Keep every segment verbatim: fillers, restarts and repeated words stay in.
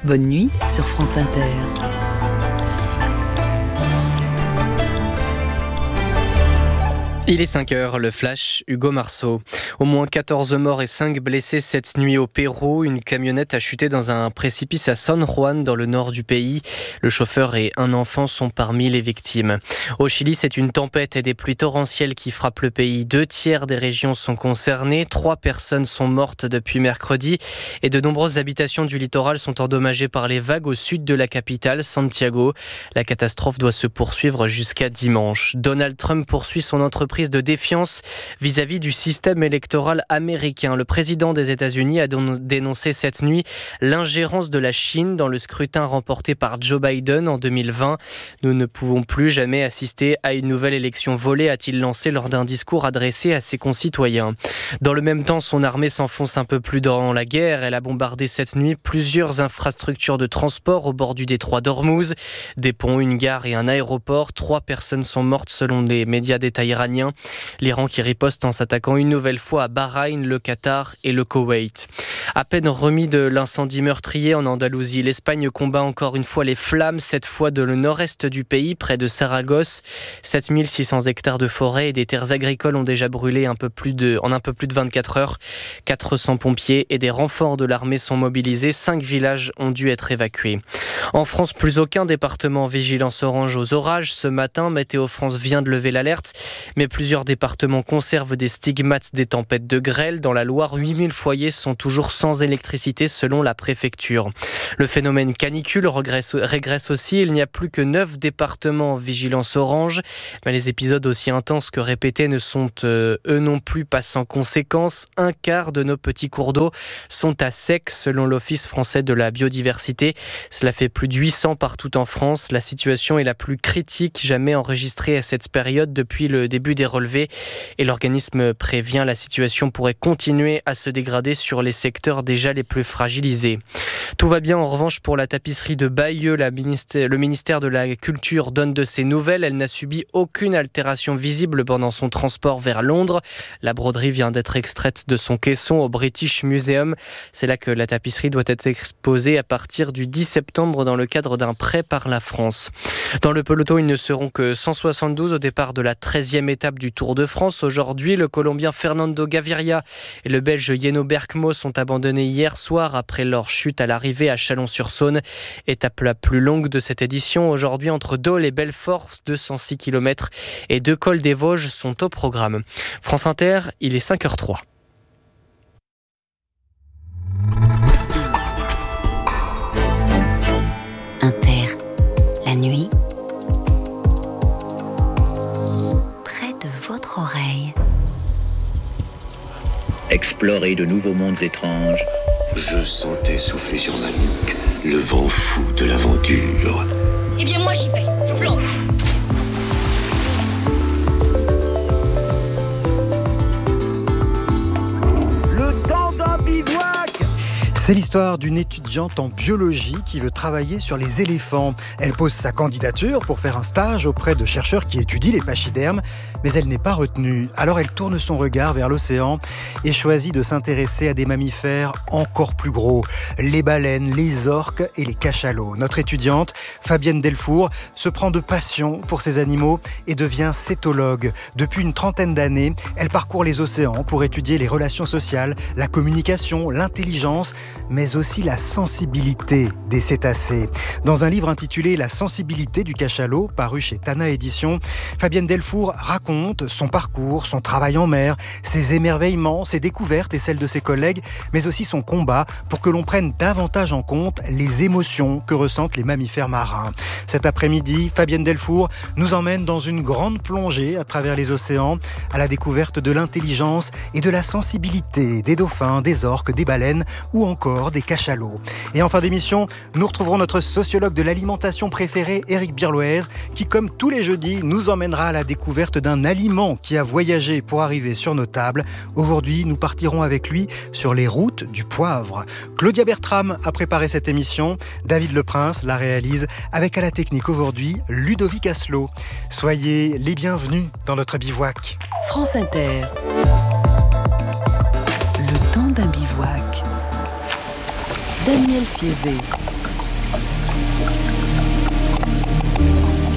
Bonne nuit sur France Inter. Il est cinq heures, le flash, Hugo Marceau. Au moins quatorze morts et cinq blessés cette nuit au Pérou. Une camionnette a chuté dans un précipice à San Juan, dans le nord du pays. Le chauffeur et un enfant sont parmi les victimes. Au Chili, c'est une tempête et des pluies torrentielles qui frappent le pays. Deux tiers des régions sont concernées. Trois personnes sont mortes depuis mercredi. Et de nombreuses habitations du littoral sont endommagées par les vagues au sud de la capitale, Santiago. La catastrophe doit se poursuivre jusqu'à dimanche. Donald Trump poursuit son entreprise de défiance vis-à-vis du système électoral américain. Le président des États-Unis a dénoncé cette nuit l'ingérence de la Chine dans le scrutin remporté par Joe Biden en deux mille vingt. Nous ne pouvons plus jamais assister à une nouvelle élection volée, a-t-il lancé lors d'un discours adressé à ses concitoyens. Dans le même temps, son armée s'enfonce un peu plus dans la guerre. Elle a bombardé cette nuit plusieurs infrastructures de transport au bord du détroit d'Ormuz, des ponts, une gare et un aéroport. Trois personnes sont mortes selon les médias d'État iraniens. L'Iran qui riposte en s'attaquant une nouvelle fois à Bahreïn, le Qatar et le Koweït. À peine remis de l'incendie meurtrier en Andalousie, l'Espagne combat encore une fois les flammes, cette fois de le nord-est du pays, près de Saragosse. sept mille six cents hectares de forêt et des terres agricoles ont déjà brûlé un peu plus de, en un peu plus de vingt-quatre heures. quatre cents pompiers et des renforts de l'armée sont mobilisés. Cinq villages ont dû être évacués. En France, plus aucun département en vigilance orange aux orages. Ce matin, Météo France vient de lever l'alerte, mais plusieurs départements conservent des stigmates des tempêtes de grêle. Dans la Loire, huit mille foyers sont toujours sans électricité selon la préfecture. Le phénomène canicule régresse, régresse aussi. Il n'y a plus que neuf départements en vigilance orange. Mais les épisodes aussi intenses que répétés ne sont euh, eux non plus pas sans conséquences. Un quart de nos petits cours d'eau sont à sec selon l'Office français de la biodiversité. Cela fait plus de huit cents partout en France. La situation est la plus critique jamais enregistrée à cette période depuis le début des relevés. Et l'organisme prévient, la situation pourrait continuer à se dégrader sur les secteurs déjà les plus fragilisés. Tout va bien en revanche pour la tapisserie de Bayeux. La ministère, le ministère de la Culture donne de ses nouvelles. Elle n'a subi aucune altération visible pendant son transport vers Londres. La broderie vient d'être extraite de son caisson au British Museum. C'est là que la tapisserie doit être exposée à partir du dix septembre dans le cadre d'un prêt par la France. Dans le peloton, ils ne seront que cent soixante-douze au départ de la treizième étape du Tour de France. Aujourd'hui, le Colombien Fernando Gaviria et le Belge Yeno Berkmo sont abandonnés hier soir après leur chute à l'arrivée à Chalon-sur-Saône. Étape la plus longue de cette édition. Aujourd'hui, entre Dole et Belfort, deux cent six kilomètres et deux cols des Vosges sont au programme. France Inter, il est cinq heures trois. Inter, la nuit, près de votre oreille. Explorer de nouveaux mondes étranges. Je sentais souffler sur ma nuque le vent fou de l'aventure. Eh bien moi j'y vais, je plonge. Le temps d'un bivouac. C'est l'histoire d'une étudiante en biologie qui veut travailler sur les éléphants. Elle pose sa candidature pour faire un stage auprès de chercheurs qui étudient les pachydermes, mais elle n'est pas retenue. Alors elle tourne son regard vers l'océan et choisit de s'intéresser à des mammifères encore plus gros, les baleines, les orques et les cachalots. Notre étudiante, Fabienne Delfour, se prend de passion pour ces animaux et devient cétologue. Depuis une trentaine d'années, elle parcourt les océans pour étudier les relations sociales, la communication, l'intelligence, mais aussi la sensibilité des cétacés. Dans un livre intitulé « La sensibilité du cachalot », paru chez Tana Éditions, Fabienne Delfour raconte son parcours, son travail en mer, ses émerveillements, ses découvertes et celles de ses collègues, mais aussi son combat pour que l'on prenne davantage en compte les émotions que ressentent les mammifères marins. Cet après-midi, Fabienne Delfour nous emmène dans une grande plongée à travers les océans, à la découverte de l'intelligence et de la sensibilité des dauphins, des orques, des baleines ou encore des cachalots. Et en fin d'émission, nous retrouverons notre sociologue de l'alimentation préférée, Éric Birloez, qui, comme tous les jeudis, nous emmènera à la découverte d'un aliment qui a voyagé pour arriver sur nos tables. Aujourd'hui, nous partirons avec lui sur les routes du poivre. Claudia Bertram a préparé cette émission. David Leprince la réalise avec à la technique aujourd'hui Ludovic Asselot. Soyez les bienvenus dans notre bivouac. France Inter. Le temps d'un bivouac. Daniel Fievé.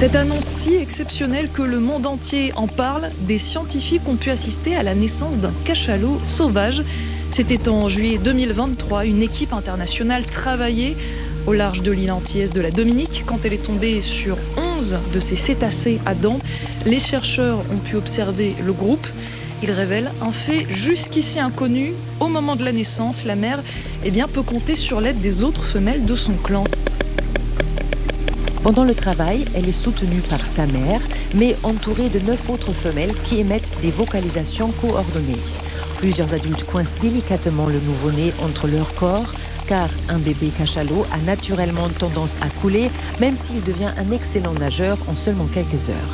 Cette annonce si exceptionnelle que le monde entier en parle, des scientifiques ont pu assister à la naissance d'un cachalot sauvage. C'était en juillet deux mille vingt-trois, une équipe internationale travaillait au large de l'île antillaise de la Dominique quand elle est tombée sur onze de ces cétacés à dents. Les chercheurs ont pu observer le groupe. Ils révèlent un fait jusqu'ici inconnu. Au moment de la naissance, la mère eh bien, peut compter sur l'aide des autres femelles de son clan. Pendant le travail, elle est soutenue par sa mère, mais entourée de neuf autres femelles qui émettent des vocalisations coordonnées. Plusieurs adultes coincent délicatement le nouveau-né entre leurs corps, car un bébé cachalot a naturellement tendance à couler, même s'il devient un excellent nageur en seulement quelques heures.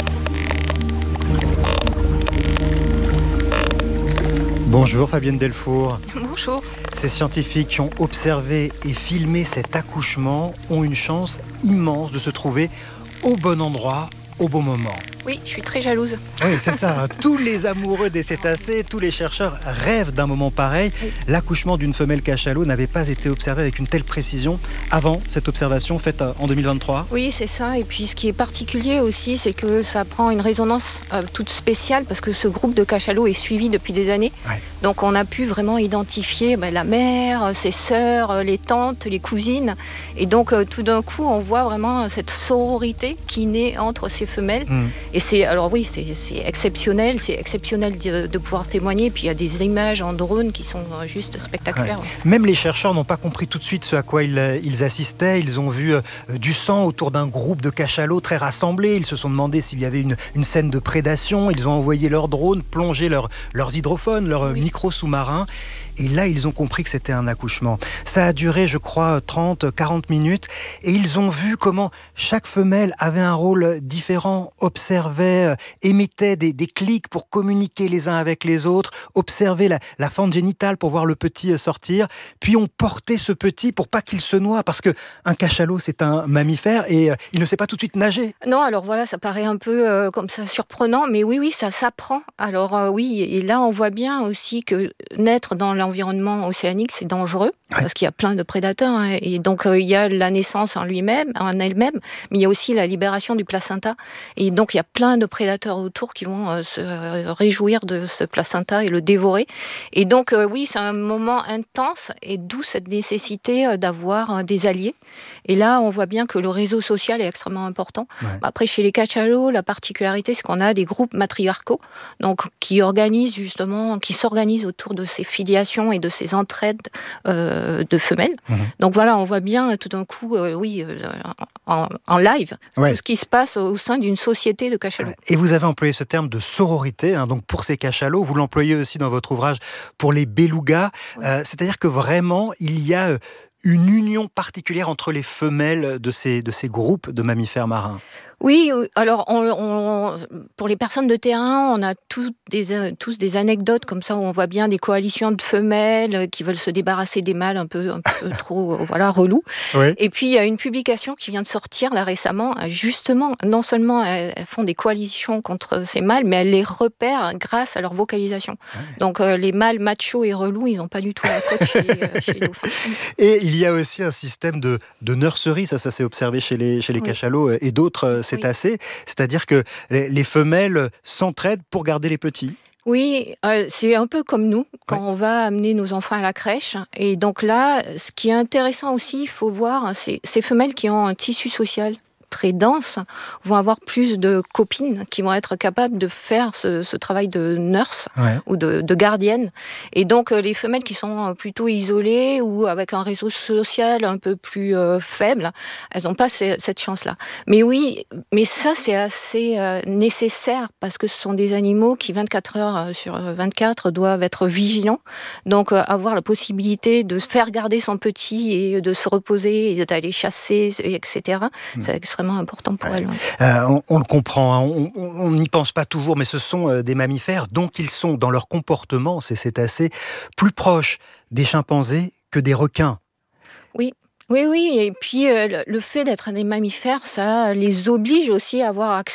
Bonjour Fabienne Delfour. Bonjour. Ces scientifiques qui ont observé et filmé cet accouchement ont une chance immense de se trouver au bon endroit, au bon moment. Oui, je suis très jalouse. Oui, c'est ça. Tous les amoureux des cétacés, tous les chercheurs rêvent d'un moment pareil. Oui. L'accouchement d'une femelle cachalot n'avait pas été observé avec une telle précision avant cette observation faite en deux mille vingt-trois. Oui, c'est ça. Et puis ce qui est particulier aussi, c'est que ça prend une résonance euh, toute spéciale parce que ce groupe de cachalots est suivi depuis des années. Ouais. Donc on a pu vraiment identifier ben, la mère, ses sœurs, les tantes, les cousines. Et donc euh, tout d'un coup, on voit vraiment cette sororité qui naît entre ces femelles. Mmh. Et c'est, alors oui, c'est, c'est exceptionnel, c'est exceptionnel de, de pouvoir témoigner. Puis il y a des images en drone qui sont juste spectaculaires. Ouais. Même les chercheurs n'ont pas compris tout de suite ce à quoi ils, ils assistaient. Ils ont vu euh, du sang autour d'un groupe de cachalots très rassemblés. Ils se sont demandé s'il y avait une, une scène de prédation. Ils ont envoyé leurs drones, plongé leur, leurs hydrophones, leurs oui. micros sous-marins. Et là, ils ont compris que c'était un accouchement. Ça a duré, je crois, trente à quarante minutes. Et ils ont vu comment chaque femelle avait un rôle différent, observait, émettait des, des clics pour communiquer les uns avec les autres, observait la, la fente génitale pour voir le petit sortir. Puis on portait ce petit pour pas qu'il se noie, parce qu'un cachalot, c'est un mammifère et euh, il ne sait pas tout de suite nager. Non, alors voilà, ça paraît un peu euh, comme ça surprenant, mais oui, oui, ça s'apprend. Alors euh, oui, et là, on voit bien aussi que naître dans la l'environnement océanique, c'est dangereux, ouais. parce qu'il y a plein de prédateurs. Hein, et donc, euh, il y a la naissance en lui-même, en elle-même, mais il y a aussi la libération du placenta. Et donc, il y a plein de prédateurs autour qui vont euh, se euh, réjouir de ce placenta et le dévorer. Et donc, euh, oui, c'est un moment intense, et d'où cette nécessité euh, d'avoir euh, des alliés. Et là, on voit bien que le réseau social est extrêmement important. Ouais. Après, chez les cachalots, la particularité, c'est qu'on a des groupes matriarcaux, donc, qui organisent justement, qui s'organisent autour de ces filiations et de ces entraides euh, de femelles. Mmh. Donc voilà, on voit bien tout d'un coup, euh, oui, euh, en, en live, ouais. tout ce qui se passe au sein d'une société de cachalots. Et vous avez employé ce terme de sororité, hein, donc pour ces cachalots, vous l'employez aussi dans votre ouvrage pour les belugas, ouais. euh, c'est-à-dire que vraiment, il y a une union particulière entre les femelles de ces, de ces groupes de mammifères marins. Oui, alors on, on, pour les personnes de terrain, on a tous des, tous des anecdotes comme ça où on voit bien des coalitions de femelles qui veulent se débarrasser des mâles un peu, un peu trop voilà, relous. Oui. Et puis il y a une publication qui vient de sortir là récemment, justement, non seulement elles font des coalitions contre ces mâles, mais elles les repèrent grâce à leur vocalisation. Ouais. Donc euh, les mâles machos et relous, ils n'ont pas du tout la cote chez, euh, chez les dauphins. Et il y a aussi un système de, de nurserie, ça, ça s'est observé chez les, chez les oui. cachalots et d'autres cétacés, oui. c'est-à-dire que les, les femelles s'entraident pour garder les petits. Oui, euh, c'est un peu comme nous, quand ouais. on va amener nos enfants à la crèche. Et donc là, ce qui est intéressant aussi, il faut voir, c'est ces femelles qui ont un tissu social très denses vont avoir plus de copines qui vont être capables de faire ce, ce travail de nurse ouais. ou de, de gardienne. Et donc, les femelles qui sont plutôt isolées ou avec un réseau social un peu plus euh, faible, elles n'ont pas c- cette chance-là. Mais oui, mais ça, c'est assez euh, nécessaire parce que ce sont des animaux qui, vingt-quatre heures sur vingt-quatre, doivent être vigilants. Donc, euh, avoir la possibilité de faire garder son petit et de se reposer et d'aller chasser, et cetera, mmh. c'est extrêmement important pour ouais. elles. Euh, on, on le comprend, hein, on n'y pense pas toujours, mais ce sont euh, des mammifères, donc ils sont dans leur comportement, ces cétacés, plus proches des chimpanzés que des requins. Oui. Oui, oui, et puis euh, le fait d'être des mammifères, ça les oblige aussi à avoir accès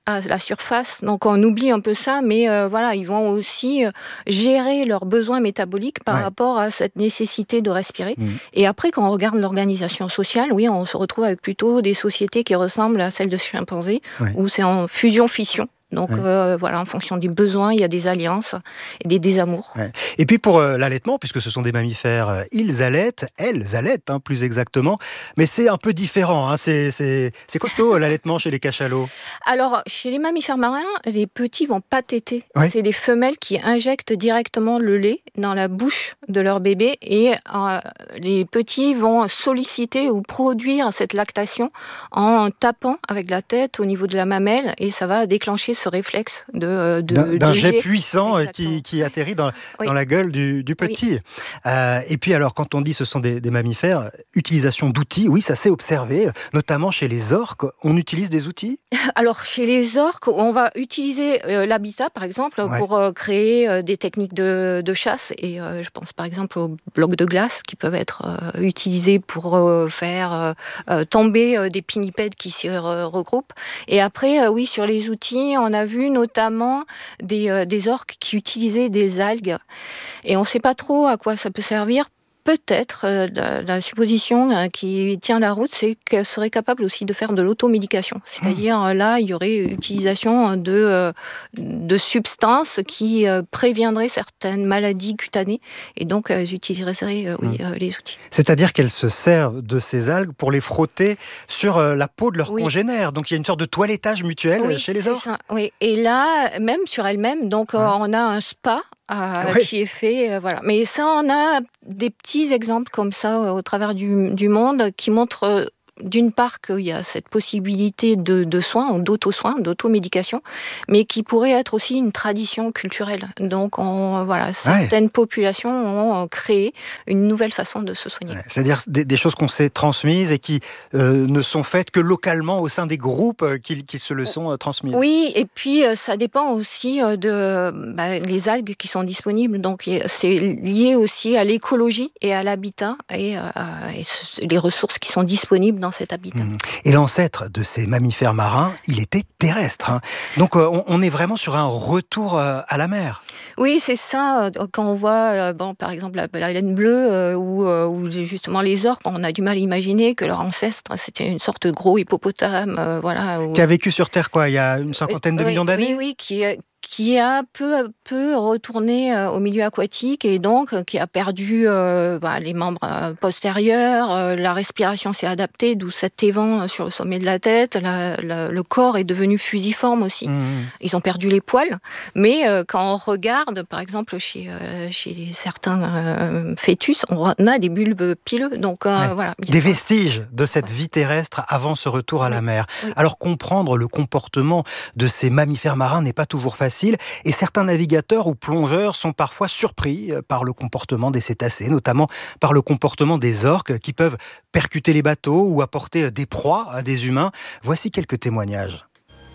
à la surface. Donc on oublie un peu ça, mais euh, voilà, ils vont aussi euh, gérer leurs besoins métaboliques par ouais. rapport à cette nécessité de respirer. Mmh. Et après, quand on regarde l'organisation sociale, oui, on se retrouve avec plutôt des sociétés qui ressemblent à celles de chimpanzés, ouais. où c'est en fusion-fission. Donc ouais. euh, voilà, en fonction des besoins, il y a des alliances et des désamours. Ouais. Et puis pour euh, l'allaitement, puisque ce sont des mammifères, euh, ils allaitent, elles allaitent hein, plus exactement, mais c'est un peu différent. Hein. C'est, c'est, c'est costaud l'allaitement chez les cachalots. Alors chez les mammifères marins, les petits vont pas téter. Ouais. C'est les femelles qui injectent directement le lait dans la bouche de leur bébé et euh, les petits vont solliciter ou produire cette lactation en tapant avec la tête au niveau de la mamelle et ça va déclencher ce réflexe de, de d'un, d'un de jet, jet puissant qui, qui atterrit dans, oui. dans la gueule du, du petit. Oui. Euh, et puis alors, quand on dit ce sont des, des mammifères, utilisation d'outils, oui, ça s'est observé, notamment chez les orques. On utilise des outils ? Alors, chez les orques, on va utiliser euh, l'habitat, par exemple, ouais. pour euh, créer euh, des techniques de, de chasse. Et euh, je pense, par exemple, aux blocs de glace qui peuvent être euh, utilisés pour euh, faire euh, tomber euh, des pinnipèdes qui s'y re- regroupent. Et après, euh, oui, sur les outils, on a vu notamment des, euh, des orques qui utilisaient des algues. Et on ne sait pas trop à quoi ça peut servir. Peut-être, euh, la, la supposition euh, qui tient la route, c'est qu'elle serait capable aussi de faire de l'automédication. C'est-à-dire, mmh. là, il y aurait utilisation de, euh, de substances qui euh, préviendraient certaines maladies cutanées. Et donc, elles euh, utiliseraient euh, oui, mmh. euh, les outils. C'est-à-dire qu'elles se servent de ces algues pour les frotter sur euh, la peau de leurs oui. congénères. Donc, il y a une sorte de toilettage mutuel oui, chez les orques. Ça. Oui, et là, même sur elles-mêmes, donc, ouais. euh, on a un spa Euh, oui. qui est fait, euh, voilà. Mais ça, on a des petits exemples comme ça euh, au travers du, du monde qui montrent euh, d'une part qu'il y a cette possibilité de, de soins, ou d'auto-soins, d'automédication, mais qui pourrait être aussi une tradition culturelle. Donc, on, voilà, certaines ouais. populations ont créé une nouvelle façon de se soigner. Ouais, c'est-à-dire des, des choses qu'on s'est transmises et qui euh, ne sont faites que localement au sein des groupes euh, qui, qui se le sont euh, transmises. Oui, et puis euh, ça dépend aussi euh, de bah, les algues qui sont disponibles. Donc, c'est lié aussi à l'écologie et à l'habitat et, euh, et les ressources qui sont disponibles dans cet habitat. Et l'ancêtre de ces mammifères marins, il était terrestre. Hein. Donc on, on est vraiment sur un retour à la mer. Oui, c'est ça. Quand on voit, bon, par exemple, la baleine bleue euh, ou, euh, ou justement les orques, on a du mal à imaginer que leur ancêtre, c'était une sorte de gros hippopotame. Euh, voilà, ou... Qui a vécu sur Terre, quoi, il y a une cinquantaine de oui, millions d'années. Oui, oui, qui qui a peu à peu retourné euh, au milieu aquatique et donc euh, qui a perdu euh, bah, les membres euh, postérieurs, euh, la respiration s'est adaptée, d'où cet évent sur le sommet de la tête, la, la, le corps est devenu fusiforme aussi. Mmh. Ils ont perdu les poils, mais euh, quand on regarde, par exemple, chez, euh, chez certains euh, fœtus, on a des bulbes pileux. Donc, euh, ouais. voilà, des vestiges de cette ouais. vie terrestre avant ce retour à oui. la mer. Oui. Alors comprendre le comportement de ces mammifères marins n'est pas toujours facile. Et certains navigateurs ou plongeurs sont parfois surpris par le comportement des cétacés, notamment par le comportement des orques qui peuvent percuter les bateaux ou apporter des proies à des humains. Voici quelques témoignages.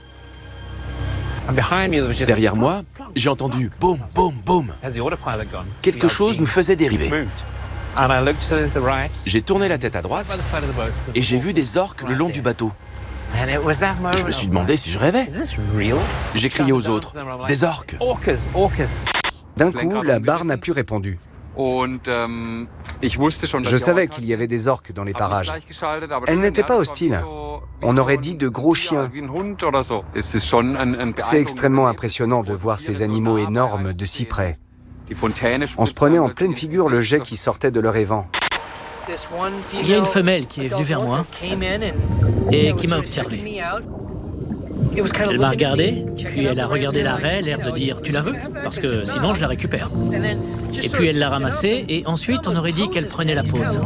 Derrière moi, j'ai entendu boum, boum, boum. Quelque chose nous faisait dériver. J'ai tourné la tête à droite et j'ai vu des orques le long du bateau. Je me suis demandé si je rêvais. J'ai crié aux autres, des orques. D'un coup, la barre n'a plus répondu. Je savais qu'il y avait des orques dans les parages. Elles n'étaient pas hostiles. On aurait dit de gros chiens. C'est extrêmement impressionnant de voir ces animaux énormes de si près. On se prenait en pleine figure le jet qui sortait de leur évent. Il y a une femelle qui est venue vers moi et qui m'a observé. Elle m'a regardé, puis elle a regardé la raie, l'air de dire « tu la veux ?» parce que sinon je la récupère. Et puis elle l'a ramassée et ensuite on aurait dit qu'elle prenait la pause.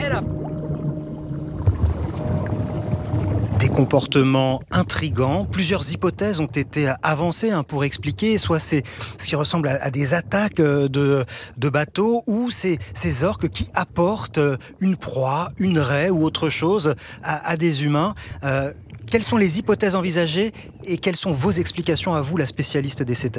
Des comportements intrigants. Plusieurs hypothèses ont été avancées hein, pour expliquer soit c'est ce qui ressemble à, à des attaques de, de bateaux ou c'est ces orques qui apportent une proie, une raie ou autre chose à, à des humains. Euh, quelles sont les hypothèses envisagées et quelles sont vos explications à vous, la spécialiste des cétacés ?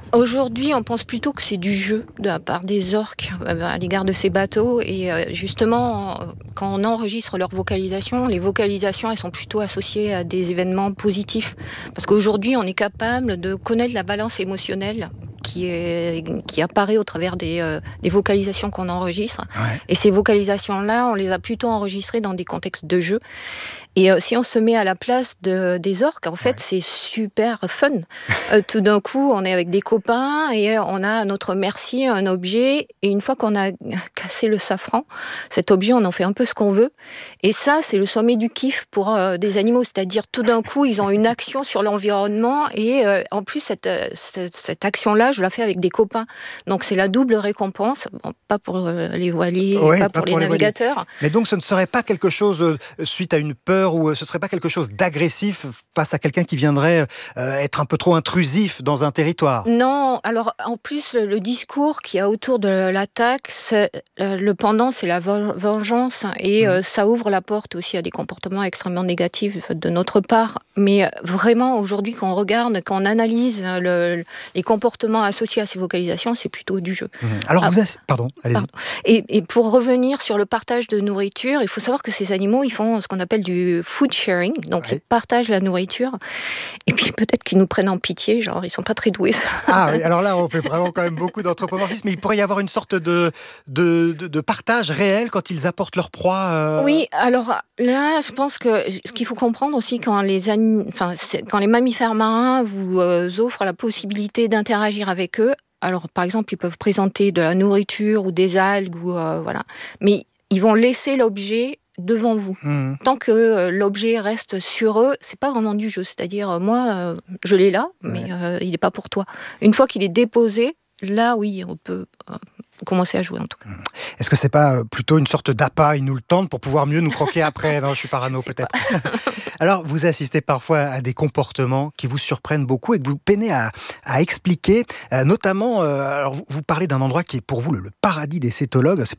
Aujourd'hui, on pense plutôt que c'est du jeu de la part des orques à l'égard de ces bateaux. Et justement, quand on enregistre leurs vocalisations, les vocalisations, elles sont plutôt associées à des événements positifs. Parce qu'aujourd'hui, on est capable de connaître la balance émotionnelle qui, est, qui apparaît au travers des, euh, des vocalisations qu'on enregistre. Ouais. Et ces vocalisations-là, on les a plutôt enregistrées dans des contextes de jeu. Et euh, si on se met à la place de, des orques, en fait, ouais. c'est super fun. euh, tout d'un coup, on est avec des copains et on a à notre merci un objet. Et une fois qu'on a cassé le safran, cet objet, on en fait un peu ce qu'on veut. Et ça, c'est le sommet du kiff pour euh, des animaux. C'est-à-dire, tout d'un coup, ils ont une action sur l'environnement. Et euh, en plus, cette, cette, cette action-là, je la fais avec des copains. Donc, c'est la double récompense. Bon, pas pour euh, les voiliers, ouais, pas, pas pour, pour les, les navigateurs. Voiliers. Mais donc, ce ne serait pas quelque chose, euh, suite à une peur, ou ce ne serait pas quelque chose d'agressif face à quelqu'un qui viendrait euh, être un peu trop intrusif dans un territoire? Non, alors en plus, le, le discours qu'il y a autour de l'attaque, c'est, euh, le pendant, c'est la vengeance, et mmh. euh, ça ouvre la porte aussi à des comportements extrêmement négatifs de notre part. Mais vraiment, aujourd'hui, quand on regarde, quand on analyse le, les comportements associés à ces vocalisations, c'est plutôt du jeu. Mmh. Alors, ah, vous avez... Pardon, allez-y. Pardon. Et, et pour revenir sur le partage de nourriture, il faut savoir que ces animaux, ils font ce qu'on appelle du food sharing, donc ouais. ils partagent la nourriture, et puis peut-être qu'ils nous prennent en pitié, genre ils sont pas très doués. Ah oui, alors là on fait vraiment quand même beaucoup d'anthropomorphisme, mais il pourrait y avoir une sorte de, de, de, de partage réel quand ils apportent leur proie euh... Oui, alors là je pense que ce qu'il faut comprendre aussi, quand les, anim... enfin, quand les mammifères marins vous euh, offrent la possibilité d'interagir avec eux, alors par exemple ils peuvent présenter de la nourriture ou des algues, ou, euh, voilà. mais ils vont laisser l'objet devant vous. Mmh. Tant que euh, l'objet reste sur eux, c'est pas vraiment du jeu. C'est-à-dire, euh, moi, euh, je l'ai là, mais ouais. euh, il n'est pas pour toi. Une fois qu'il est déposé, là, oui, on peut euh, commencer à jouer, en tout cas. Mmh. Est-ce que c'est pas plutôt une sorte d'appât, ils nous le tentent pour pouvoir mieux nous croquer après? Non, je suis parano, je peut-être. Alors, vous assistez parfois à des comportements qui vous surprennent beaucoup et que vous peinez à, à expliquer, euh, notamment, euh, alors vous, vous parlez d'un endroit qui est pour vous le, le paradis des cétologues, c'est